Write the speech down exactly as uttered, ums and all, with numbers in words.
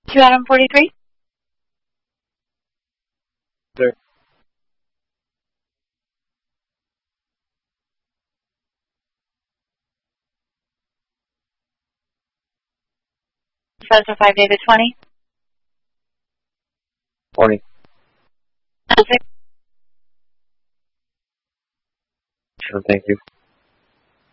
two Adam forty-three. Sir. Fresno five David twenty. twenty. six. Sure, thank you.